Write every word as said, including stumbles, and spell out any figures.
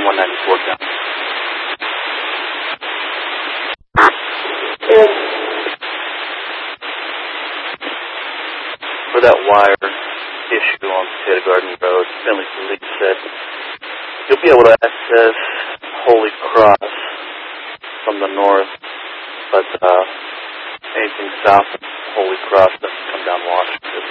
one ninety-four down. For that wire issue on Potato Garden Road, Finley Police said you'll be able to access Holy Cross from the north, but uh, anything south of Holy Cross doesn't come down Washington.